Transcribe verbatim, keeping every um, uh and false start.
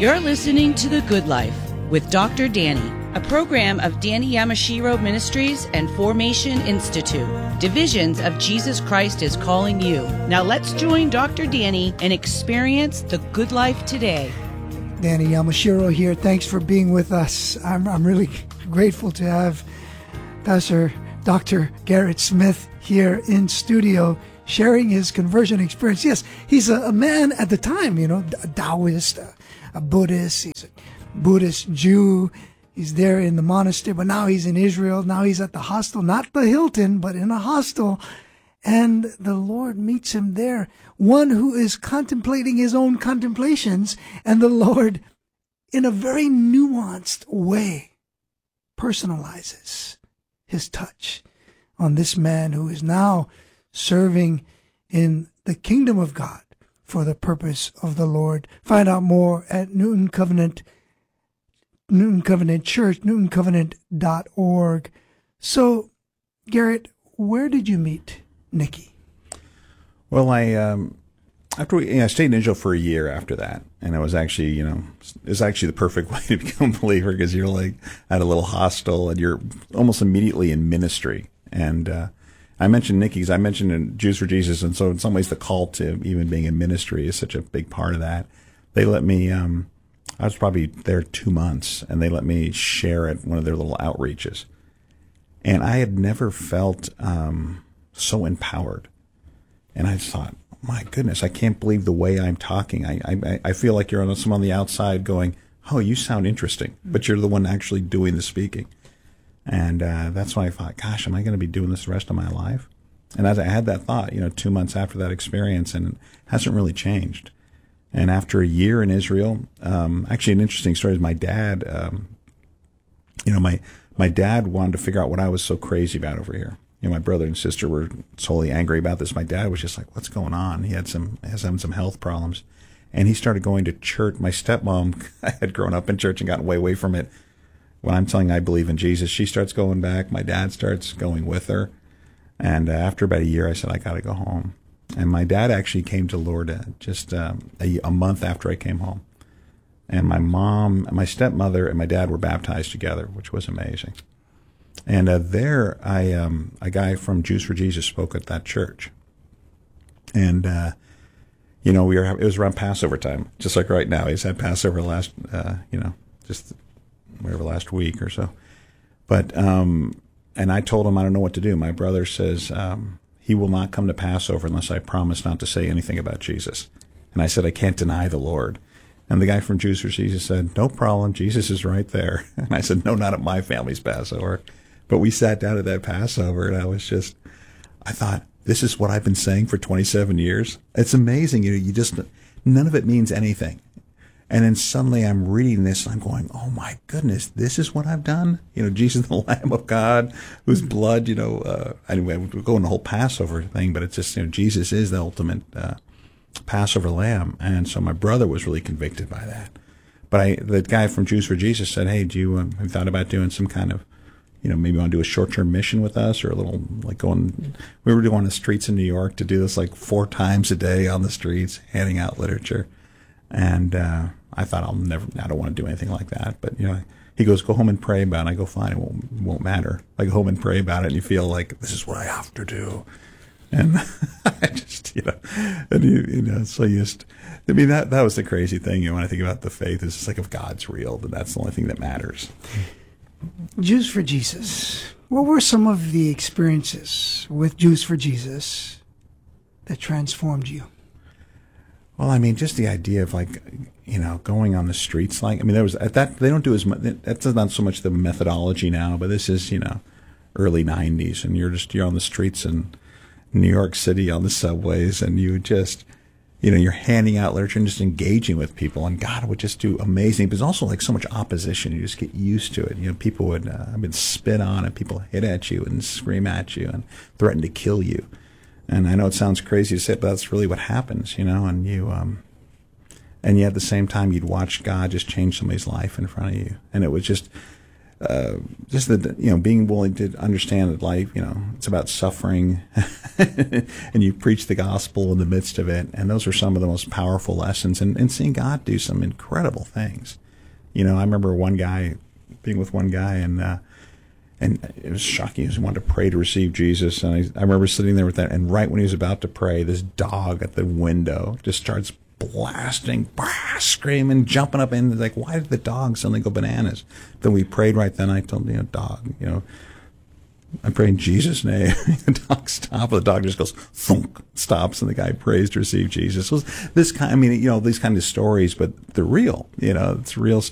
You're listening to The Good Life with Doctor Danny, a program of Danny Yamashiro Ministries and Formation Institute. Divisions of Jesus Christ is calling you. Now let's join Doctor Danny and experience the good life today. Danny Yamashiro here. Thanks for being with us. I'm, I'm really grateful to have Pastor Doctor Garrett Smith here in studio sharing his conversion experience. Yes, he's a, a man at the time, you know, a Taoist, a, a Buddhist. He's a Buddhist Jew. He's there in the monastery, but now he's in Israel. Now he's at the hostel, not the Hilton, but in a hostel. And the Lord meets him there. One who is contemplating his own contemplations, and the Lord, in a very nuanced way, personalizes his touch on this man who is now serving in the kingdom of God for the purpose of the Lord. Find out more at Newton Covenant, Newton Covenant Church, newton covenant dot org. So, Garrett, where did you meet Nikki? Well, I um, after we, you know, I stayed in Israel for a year after that, and it was actually, you know, it was actually the perfect way to become a believer because you're like at a little hostel and you're almost immediately in ministry. And uh, I mentioned Nikki because I mentioned in Jews for Jesus, and so in some ways the call to even being in ministry is such a big part of that. They let me. Um, I was probably there two months, and they let me share at one of their little outreaches, and I had never felt um, so empowered. And I thought, my goodness, I can't believe the way I'm talking. I I, I feel like you're on some on the outside going, oh, you sound interesting, but you're the one actually doing the speaking. And uh, that's when I thought, gosh, am I going to be doing this the rest of my life? And as I had that thought, you know, two months after that experience, and it hasn't really changed. And after a year in Israel, um, actually an interesting story is my dad, um, you know, my my dad wanted to figure out what I was so crazy about over here. You know, my brother and sister were totally angry about this. My dad was just like, what's going on? He had some, has having some health problems. And he started going to church. My stepmom, I had grown up in church and gotten way away from it. When I'm telling I believe in Jesus, she starts going back. My dad starts going with her. And uh, after about a year, I said, I got to go home. And my dad actually came to Lord uh, just um, a, a month after I came home. And my mom, my stepmother, and my dad were baptized together, which was amazing. And uh, there, I um, a guy from Jews for Jesus spoke at that church. And, uh, you know, we were it was around Passover time, just like right now. He's had Passover last, uh, you know, just whatever, last week or so. But, um, and I told him I don't know what to do. My brother says um, he will not come to Passover unless I promise not to say anything about Jesus. And I said, I can't deny the Lord. And the guy from Jews for Jesus said, no problem, Jesus is right there. And I said, no, not at my family's Passover. But we sat down at that Passover, and I was just, I thought, this is what I've been saying for twenty-seven years. It's amazing. You know, you just, none of it means anything. And then suddenly I'm reading this, and I'm going, oh, my goodness, this is what I've done? You know, Jesus, the Lamb of God, whose blood, you know, uh, anyway, we'll go in the whole Passover thing, but it's just, you know, Jesus is the ultimate uh, Passover lamb. And so my brother was really convicted by that. But I, the guy from Jews for Jesus said, hey, do you um, have thought about doing some kind of, you know, maybe want to do a short-term mission with us, or a little, like going, we were doing on the streets in New York to do this like four times a day on the streets, handing out literature. And uh, I thought, I'll never, I don't want to do anything like that. But, you know, he goes, go home and pray about it. And I go, fine, it won't, won't matter. I go home and pray about it, and you feel like, this is what I have to do. And I just, you know, and you, you know, so you just, I mean, that, that was the crazy thing. You know, when I think about the faith, it's just like, if God's real, then that's the only thing that matters. Jews for Jesus. What were some of the experiences with Jews for Jesus that transformed you? Well, I mean, just the idea of like, you know, going on the streets. Like, I mean, there was at that, they don't do as much, that's not so much the methodology now, but this is, you know, early nineties, and you're just, you're on the streets in New York City on the subways, and you just, you know, you're handing out literature and just engaging with people, and God would just do amazing. But there's also like so much opposition. You just get used to it. You know, people would, uh, I mean, spit on, and people hit at you and scream at you and threaten to kill you. And I know it sounds crazy to say it, but that's really what happens, you know, and you, um, and yet at the same time, you'd watch God just change somebody's life in front of you. And it was just, uh, just the, you know, being willing to understand that life, you know, it's about suffering and you preach the gospel in the midst of it. And those are some of the most powerful lessons, and, and seeing God do some incredible things. You know, I remember one guy, being with one guy, and, uh, and it was shocking. He wanted to pray to receive Jesus. And I, I remember sitting there with that, and right when he was about to pray, this dog at the window just starts blasting, bah, screaming, jumping up, and like, why did the dog suddenly go bananas? Then we prayed right then. I told him, you know, dog, you know, I pray in Jesus' name. The dog stops. The dog just goes thunk, stops, and the guy prays to receive Jesus. So this kind, I mean, you know, these kind of stories, but they're real. You know, it's real